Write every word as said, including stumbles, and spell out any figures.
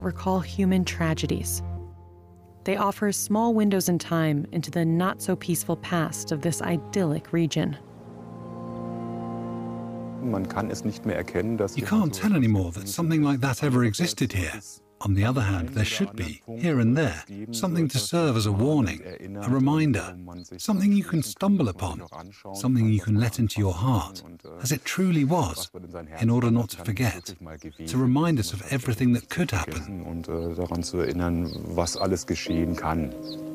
recall human tragedies. They offer small windows in time into the not-so-peaceful past of this idyllic region. You can't tell anymore that something like that ever existed here. On the other hand, there should be, here and there, something to serve as a warning, a reminder, something you can stumble upon, something you can let into your heart, as it truly was, in order not to forget, to remind us of everything that could happen.